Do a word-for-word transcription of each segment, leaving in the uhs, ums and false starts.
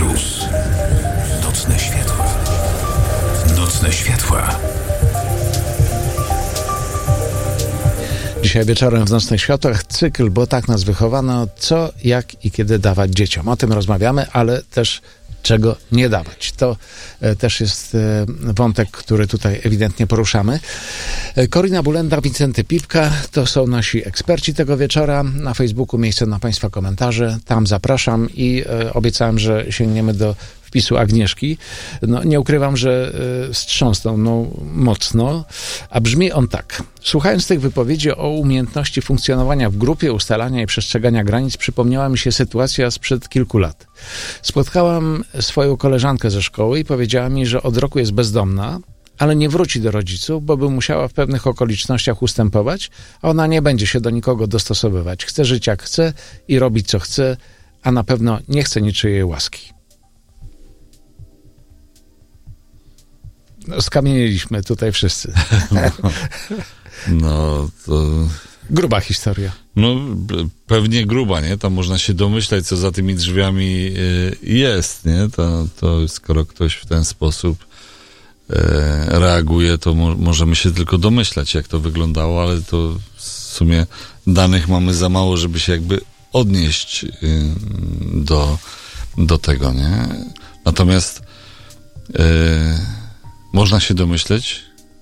Caruso. Nocne światła. Nocne światła. Dzisiaj wieczorem w Nocnych Światłach cykl, bo tak nas wychowano, co, jak i kiedy dawać dzieciom. O tym rozmawiamy, ale też czego nie dawać. To e, też jest e, wątek, który tutaj ewidentnie poruszamy. E, Korina Bulenda, Wincenty Pipka to są nasi eksperci tego wieczora. Na Facebooku miejsce na Państwa komentarze. Tam zapraszam i e, obiecałem, że sięgniemy do wpisu Agnieszki. No, nie ukrywam, że y, strząsnął no, mocno, a brzmi on tak. Słuchając tych wypowiedzi o umiejętności funkcjonowania w grupie, ustalania i przestrzegania granic, przypomniała mi się sytuacja sprzed kilku lat. Spotkałam swoją koleżankę ze szkoły i powiedziała mi, że od roku jest bezdomna, ale nie wróci do rodziców, bo by musiała w pewnych okolicznościach ustępować, a ona nie będzie się do nikogo dostosowywać. Chce żyć jak chce i robić co chce, a na pewno nie chce niczyjej łaski. No, skamieniliśmy tutaj wszyscy. No, no to... Gruba historia. No, pewnie gruba, nie? Tam można się domyślać, co za tymi drzwiami jest, nie? To, to skoro ktoś w ten sposób reaguje, to mo- możemy się tylko domyślać, jak to wyglądało, ale to w sumie danych mamy za mało, żeby się jakby odnieść do, do tego, nie? Natomiast można się domyśleć,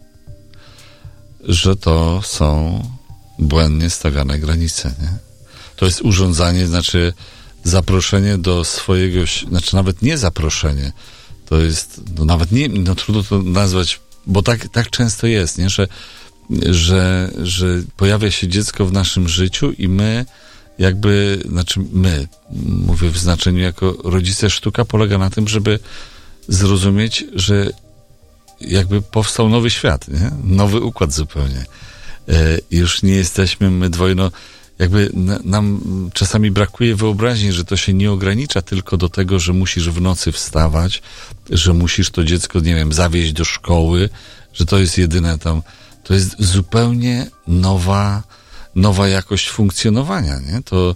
że to są błędnie stawiane granice, nie? To jest urządzanie, znaczy zaproszenie do swojego, znaczy nawet nie zaproszenie, to jest, no nawet nie, no trudno to nazwać, bo tak, tak często jest, nie? Że, że, że pojawia się dziecko w naszym życiu i my jakby, znaczy my, mówię w znaczeniu jako rodzice, sztuka polega na tym, żeby zrozumieć, że jakby powstał nowy świat, nie? Nowy układ zupełnie. E, już nie jesteśmy my dwoje, no jakby na, nam czasami brakuje wyobraźni, że to się nie ogranicza tylko do tego, że musisz w nocy wstawać, że musisz to dziecko, nie wiem, zawieźć do szkoły, że to jest jedyne tam, to jest zupełnie nowa, nowa jakość funkcjonowania, nie? To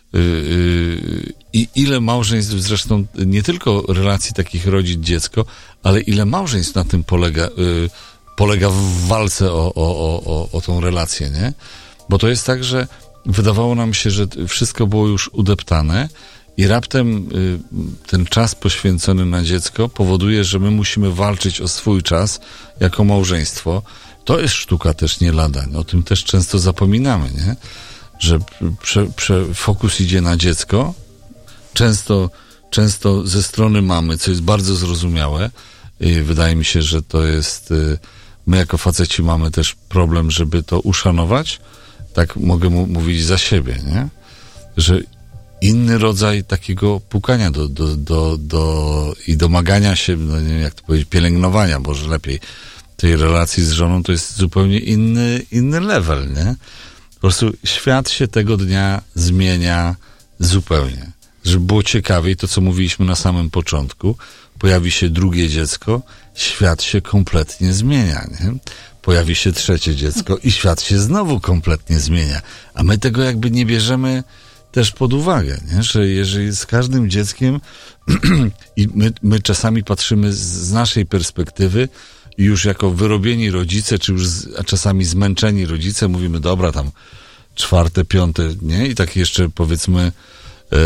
i ile małżeństw, zresztą nie tylko relacji takich rodzic-dziecko, ale ile małżeństw na tym polega, y, polega w walce o, o, o, o tą relację, nie? Bo to jest tak, że wydawało nam się, że wszystko było już udeptane i raptem y, ten czas poświęcony na dziecko powoduje, że my musimy walczyć o swój czas jako małżeństwo. To jest sztuka też nie lada. O tym też często zapominamy, nie? Że prze, prze, fokus idzie na dziecko, często, często ze strony mamy, co jest bardzo zrozumiałe i wydaje mi się, że to jest, my jako faceci mamy też problem, żeby to uszanować, tak mogę mu, mówić za siebie, nie? Że inny rodzaj takiego pukania do, do, do, do i domagania się, no nie wiem jak to powiedzieć, pielęgnowania, może lepiej, tej relacji z żoną, to jest zupełnie inny, inny level, nie? Po prostu świat się tego dnia zmienia zupełnie. Żeby było ciekawiej, to co mówiliśmy na samym początku, pojawi się drugie dziecko, świat się kompletnie zmienia, nie? Pojawi się trzecie dziecko i świat się znowu kompletnie zmienia. A my tego jakby nie bierzemy też pod uwagę, nie? Że jeżeli z każdym dzieckiem i my, my czasami patrzymy z, z naszej perspektywy już jako wyrobieni rodzice, czy już z, a czasami zmęczeni rodzice, mówimy, dobra, tam czwarte, piąte, nie? I tak jeszcze powiedzmy e,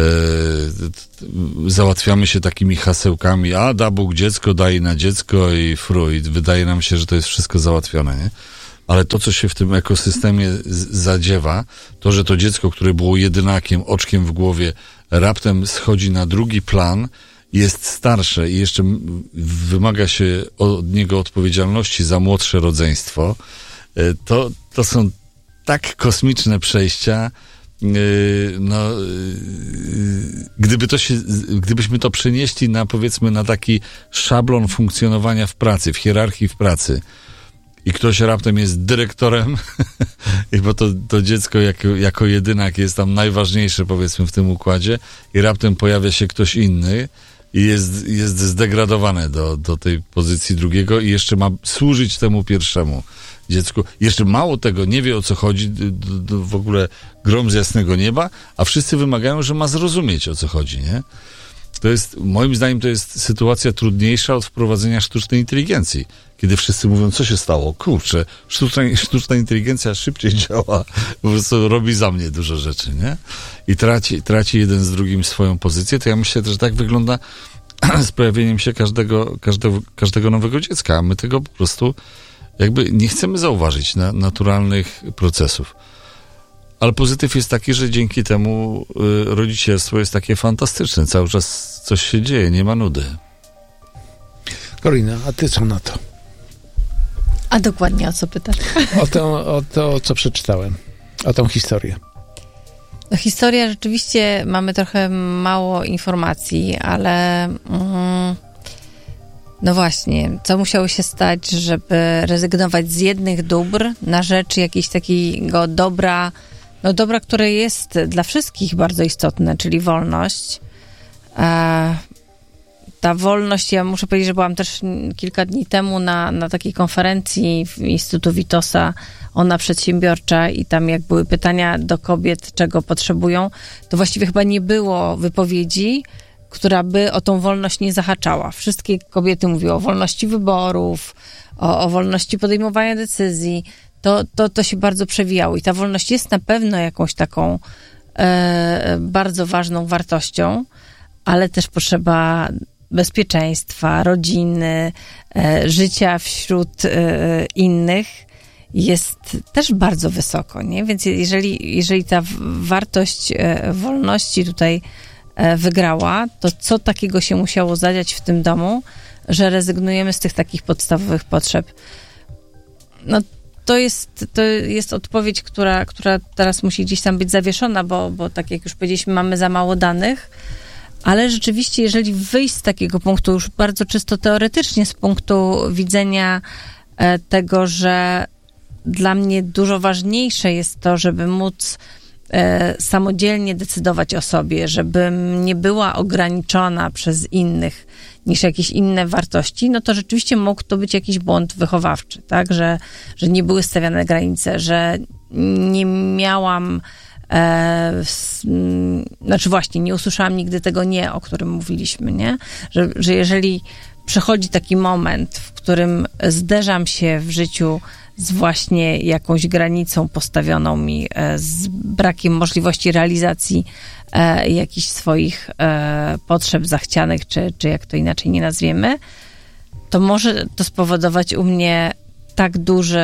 załatwiamy się takimi hasełkami, a da Bóg dziecko, daj na dziecko i fru, i wydaje nam się, że to jest wszystko załatwione, nie? Ale to, co się w tym ekosystemie z- zadziewa, to, że to dziecko, które było jedynakiem, oczkiem w głowie, raptem schodzi na drugi plan, jest starsze i jeszcze wymaga się od niego odpowiedzialności za młodsze rodzeństwo, to, to są tak kosmiczne przejścia, no, gdyby to się, gdybyśmy to przenieśli na, powiedzmy, na taki szablon funkcjonowania w pracy, w hierarchii w pracy i ktoś raptem jest dyrektorem, bo to, to dziecko jako, jako jedynak jest tam najważniejsze, powiedzmy, w tym układzie i raptem pojawia się ktoś inny i jest, jest zdegradowane do, do tej pozycji drugiego i jeszcze ma służyć temu pierwszemu dziecku. Jeszcze mało tego, nie wie o co chodzi, d, d, w ogóle grom z jasnego nieba, a wszyscy wymagają, że ma zrozumieć o co chodzi, nie? to jest, moim zdaniem, to jest sytuacja trudniejsza od wprowadzenia sztucznej inteligencji. Kiedy wszyscy mówią, co się stało? Kurczę, sztuczna, sztuczna inteligencja szybciej działa, po prostu robi za mnie dużo rzeczy, nie? I traci, traci jeden z drugim swoją pozycję. To ja myślę, że tak wygląda z pojawieniem się każdego, każdego, każdego nowego dziecka, a my tego po prostu jakby nie chcemy zauważyć na, naturalnych procesów. Ale pozytyw jest taki, że dzięki temu y, rodzicielstwo jest takie fantastyczne. Cały czas coś się dzieje, nie ma nudy. Karolina, a ty co na to? A dokładnie o co pytasz? O to, o to, co przeczytałem. O tą historię. No, historia rzeczywiście, mamy trochę mało informacji, ale mm, no właśnie, co musiało się stać, żeby rezygnować z jednych dóbr na rzecz jakiegoś takiego dobra, no dobra, które jest dla wszystkich bardzo istotne, czyli wolność. E, ta wolność, ja muszę powiedzieć, że byłam też kilka dni temu na, na takiej konferencji w Instytutu Witosa, ona przedsiębiorcza, i tam jak były pytania do kobiet, czego potrzebują, to właściwie chyba nie było wypowiedzi, która by o tą wolność nie zahaczała. Wszystkie kobiety mówiły o wolności wyborów, o, o wolności podejmowania decyzji. To, to, to się bardzo przewijało i ta wolność jest na pewno jakąś taką e, bardzo ważną wartością, ale też potrzeba bezpieczeństwa, rodziny, e, życia wśród e, innych jest też bardzo wysoko, nie? Więc jeżeli, jeżeli ta wartość e, wolności tutaj e, wygrała, to co takiego się musiało zadziać w tym domu, że rezygnujemy z tych takich podstawowych potrzeb? No to jest, to jest odpowiedź, która, która teraz musi gdzieś tam być zawieszona, bo, bo tak jak już powiedzieliśmy, mamy za mało danych, ale rzeczywiście, jeżeli wyjść z takiego punktu, już bardzo czysto teoretycznie, z punktu widzenia e, tego, że dla mnie dużo ważniejsze jest to, żeby móc e, samodzielnie decydować o sobie, żebym nie była ograniczona przez innych niż jakieś inne wartości, no to rzeczywiście mógł to być jakiś błąd wychowawczy, tak, że, że nie były stawiane granice, że nie miałam E, s, m, znaczy właśnie, nie usłyszałam nigdy tego nie, o którym mówiliśmy, nie? Że, że jeżeli przychodzi taki moment, w którym zderzam się w życiu z właśnie jakąś granicą postawioną mi, e, z brakiem możliwości realizacji e, jakichś swoich e, potrzeb zachcianych, czy, czy jak to inaczej nie nazwiemy, to może to spowodować u mnie tak duży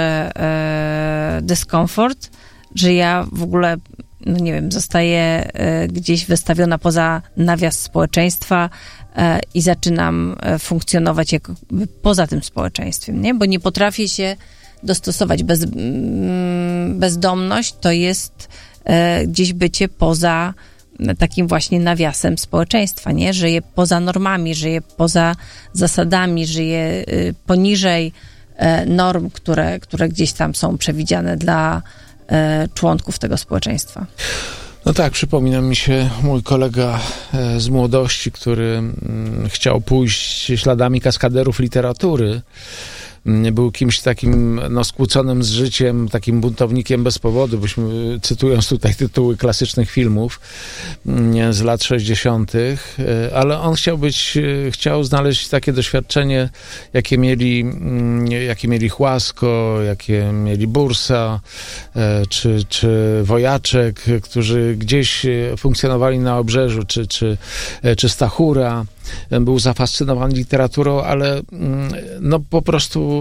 e, dyskomfort, że ja w ogóle, no nie wiem, zostaję y, gdzieś wystawiona poza nawias społeczeństwa y, i zaczynam y, funkcjonować jakby poza tym społeczeństwem, nie? Bo nie potrafię się dostosować. Bez, y, bezdomność to jest y, gdzieś bycie poza y, takim właśnie nawiasem społeczeństwa, nie? Żyję poza normami, żyję poza zasadami, żyję y, poniżej y, norm, które, które gdzieś tam są przewidziane dla członków tego społeczeństwa. No tak, przypomina mi się mój kolega z młodości, który chciał pójść śladami kaskaderów literatury. Był kimś takim, no, skłóconym z życiem, takim buntownikiem bez powodu, bośmy, cytując tutaj tytuły klasycznych filmów z lat sześćdziesiątych, ale on chciał być, chciał znaleźć takie doświadczenie, jakie mieli, jakie mieli Chłasko, jakie mieli Bursa, czy, czy Wojaczek, którzy gdzieś funkcjonowali na obrzeżu, czy, czy, czy Stachura. Był zafascynowany literaturą, ale no po prostu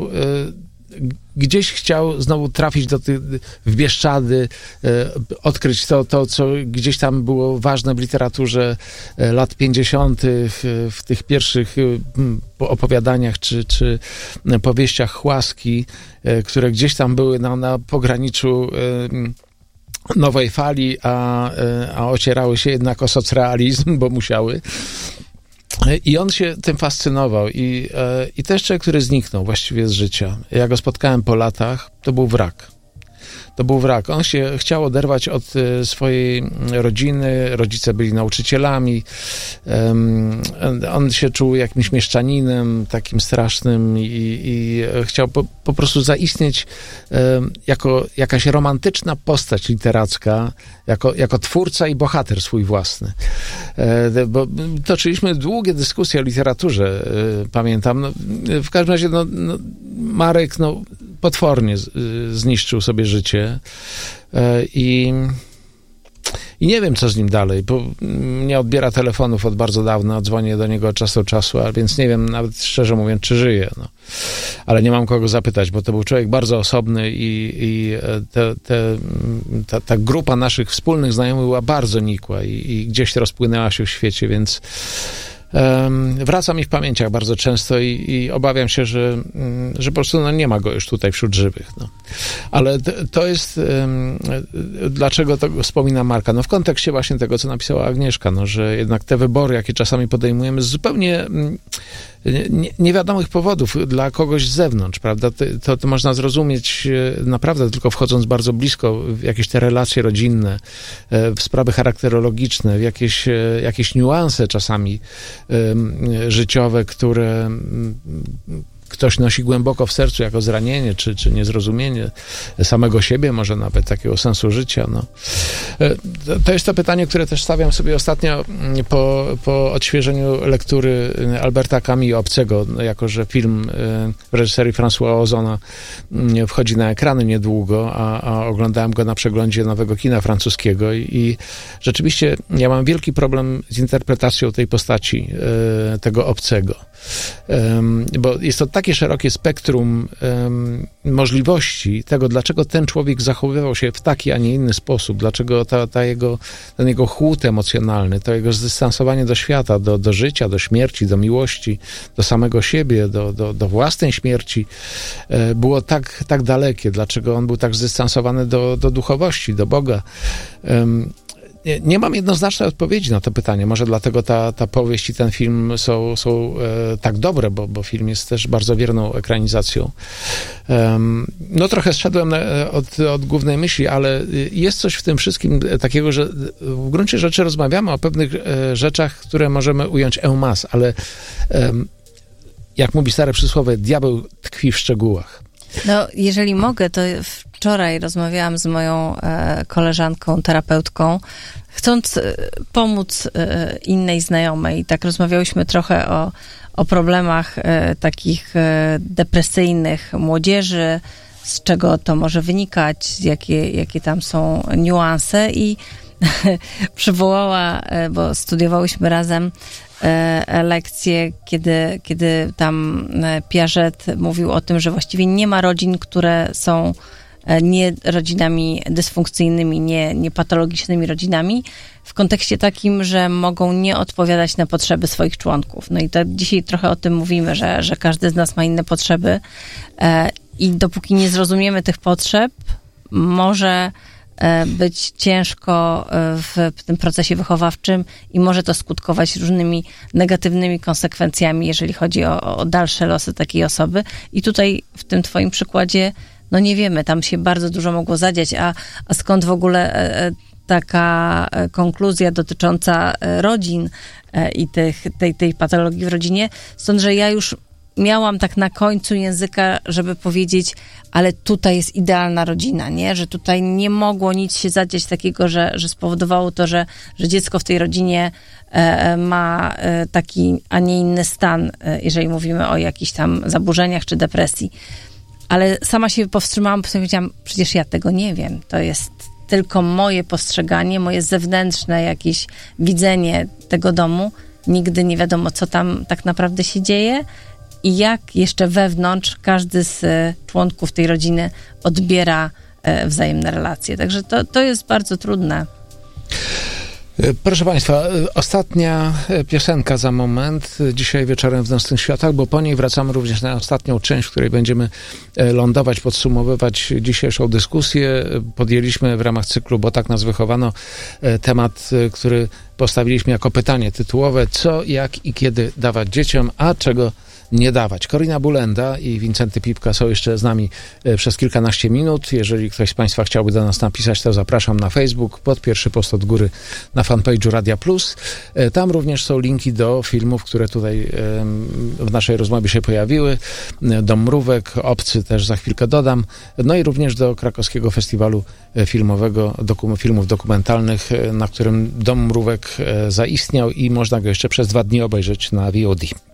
gdzieś chciał znowu trafić do tych, w Bieszczady, odkryć to, to, co gdzieś tam było ważne w literaturze lat pięćdziesiątych, w tych pierwszych opowiadaniach czy, czy powieściach Chłaski, które gdzieś tam były na, na pograniczu nowej fali, a, a ocierały się jednak o socrealizm, bo musiały. I on się tym fascynował i, i to jest człowiek, który zniknął właściwie z życia. Ja go spotkałem po latach, to był wrak. to był wrak. On się chciał oderwać od swojej rodziny, rodzice byli nauczycielami, on się czuł jakimś mieszczaninem, takim strasznym i, i chciał po, po prostu zaistnieć jako jakaś romantyczna postać literacka, jako, jako twórca i bohater swój własny. Bo toczyliśmy długie dyskusje o literaturze, pamiętam. No, w każdym razie no, no, Marek no, potwornie z, zniszczył sobie życie i I nie wiem, co z nim dalej, bo nie odbiera telefonów od bardzo dawna, dzwonię do niego od czasu do czasu, a więc nie wiem nawet szczerze mówiąc, czy żyje. No. Ale nie mam kogo zapytać, bo to był człowiek bardzo osobny i, i te, te, ta, ta grupa naszych wspólnych znajomych była bardzo nikła i, i gdzieś rozpłynęła się w świecie, więc Um, wraca mi w pamięciach bardzo często i, i obawiam się, że, że po prostu no, nie ma go już tutaj wśród żywych. No. Ale to, to jest um, dlaczego to wspomina Marka? No w kontekście właśnie tego, co napisała Agnieszka, no, że jednak te wybory, jakie czasami podejmujemy z zupełnie nie, niewiadomych powodów dla kogoś z zewnątrz, prawda? To, to można zrozumieć naprawdę tylko wchodząc bardzo blisko w jakieś te relacje rodzinne, w sprawy charakterologiczne, w jakieś, jakieś niuanse czasami życiowe, które ktoś nosi głęboko w sercu jako zranienie, czy, czy niezrozumienie samego siebie, może nawet takiego sensu życia. No. To jest to pytanie, które też stawiam sobie ostatnio po, po odświeżeniu lektury Alberta Camus Obcego, jako że film w reżyserii Françoisa Ozona wchodzi na ekrany niedługo, a, a oglądałem go na przeglądzie nowego kina francuskiego i, i rzeczywiście ja mam wielki problem z interpretacją tej postaci, tego obcego. Bo jest to takie szerokie spektrum um, możliwości tego, dlaczego ten człowiek zachowywał się w taki, a nie inny sposób, dlaczego ta, ta jego, ten jego chłód emocjonalny, to jego zdystansowanie do świata, do, do życia, do śmierci, do miłości, do samego siebie, do, do, do własnej śmierci, e, było tak, tak dalekie, dlaczego on był tak zdystansowany do, do duchowości, do Boga. Um, Nie, nie mam jednoznacznej odpowiedzi na to pytanie. Może dlatego ta, ta powieść i ten film są, są e, tak dobre, bo, bo film jest też bardzo wierną ekranizacją. Um, no trochę zszedłem na, od, od głównej myśli, ale jest coś w tym wszystkim takiego, że w gruncie rzeczy rozmawiamy o pewnych e, rzeczach, które możemy ująć en masse, ale e, jak mówi stare przysłowie, diabeł tkwi w szczegółach. No, jeżeli mogę, to wczoraj rozmawiałam z moją e, koleżanką, terapeutką, chcąc e, pomóc e, innej znajomej. Tak rozmawiałyśmy trochę o, o problemach e, takich e, depresyjnych młodzieży, z czego to może wynikać, jakie, jakie tam są niuanse i przywołała, e, bo studiowałyśmy razem e, lekcje, kiedy, kiedy tam Piaget mówił o tym, że właściwie nie ma rodzin, które są nie rodzinami dysfunkcyjnymi, nie, nie patologicznymi rodzinami, w kontekście takim, że mogą nie odpowiadać na potrzeby swoich członków. No i to dzisiaj trochę o tym mówimy, że, że każdy z nas ma inne potrzeby e, i dopóki nie zrozumiemy tych potrzeb, może e, być ciężko w, w tym procesie wychowawczym i może to skutkować różnymi negatywnymi konsekwencjami, jeżeli chodzi o, o dalsze losy takiej osoby. I tutaj w tym twoim przykładzie no nie wiemy, tam się bardzo dużo mogło zadziać, a, a skąd w ogóle e, taka konkluzja dotycząca rodzin e, i tych, tej, tej patologii w rodzinie? Stąd, że ja już miałam tak na końcu języka, żeby powiedzieć, ale tutaj jest idealna rodzina, nie? Że tutaj nie mogło nic się zadziać takiego, że, że spowodowało to, że, że dziecko w tej rodzinie e, ma e, taki, a nie inny stan, e, jeżeli mówimy o jakichś tam zaburzeniach czy depresji. Ale sama się powstrzymałam, bo powiedziałam, przecież ja tego nie wiem. To jest tylko moje postrzeganie, moje zewnętrzne jakieś widzenie tego domu. Nigdy nie wiadomo, co tam tak naprawdę się dzieje i jak jeszcze wewnątrz każdy z członków tej rodziny odbiera wzajemne relacje. Także to, to jest bardzo trudne. Proszę Państwa, ostatnia piosenka za moment, dzisiaj wieczorem w Nocnych Światach, bo po niej wracamy również na ostatnią część, w której będziemy lądować, podsumowywać dzisiejszą dyskusję. Podjęliśmy w ramach cyklu, bo tak nas wychowano, temat, który postawiliśmy jako pytanie tytułowe, co, jak i kiedy dawać dzieciom, a czego nie dawać. Korina Bulenda i Wincenty Pipka są jeszcze z nami przez kilkanaście minut. Jeżeli ktoś z Państwa chciałby do nas napisać, to zapraszam na Facebook, pod pierwszy post od góry na fanpage'u Radia Plus. Tam również są linki do filmów, które tutaj w naszej rozmowie się pojawiły. Dom Mrówek, Obcy też za chwilkę dodam. No i również do Krakowskiego Festiwalu Filmowego, dokum- filmów dokumentalnych, na którym Dom Mrówek zaistniał i można go jeszcze przez dwa dni obejrzeć na V O D.